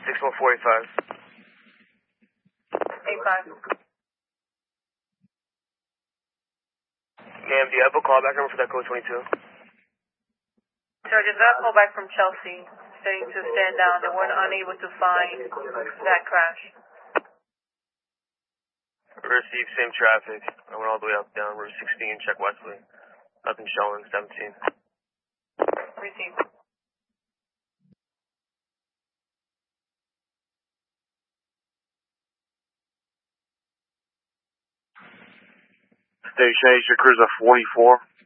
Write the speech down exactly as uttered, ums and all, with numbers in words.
six one four eight five. eight five. Ma'am, do you have a callback number for that code twenty-two? Sir, just got a call back from Chelsea saying to stand down. They weren't unable to find that crash. Received, same traffic. I went all the way up down Route sixteen, check Wesley. Nothing showing, seventeen. Received. Station Asia Cruiser forty-four.